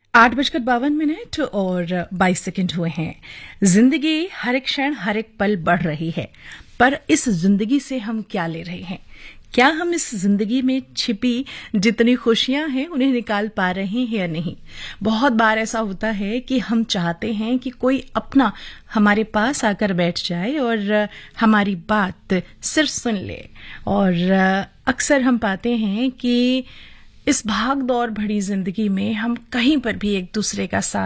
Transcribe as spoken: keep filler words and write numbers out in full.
आठ बजकर बावन मिनट और बाईस सेकंड हुए हैं। जिंदगी हर एक क्षण हर एक पल बढ़ रही है, पर इस जिंदगी से हम क्या ले रहे हैं? क्या हम इस जिंदगी में छिपी जितनी खुशियां हैं उन्हें निकाल पा रहे हैं या नहीं? बहुत बार ऐसा होता है कि हम चाहते हैं कि कोई अपना हमारे पास आकर बैठ जाए और हमारी बात सिर्फ सुन ले, और अक्सर हम पाते हैं कि इस भाग दौड़ भरी जिंदगी में हम कहीं पर भी एक दूसरे का साथ